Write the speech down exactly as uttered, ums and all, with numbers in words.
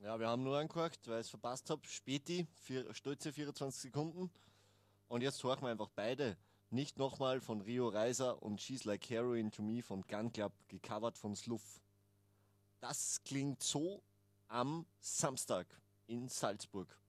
Ja, wir haben nur angehört, weil ich es verpasst habe. Späti, vier, stolze vierundzwanzig Sekunden. Und jetzt horchen wir einfach beide. Nicht nochmal von Rio Reiser und She's Like Heroin to Me von Gun Club, gecovert von Sluff. Das klingt so am Samstag in Salzburg.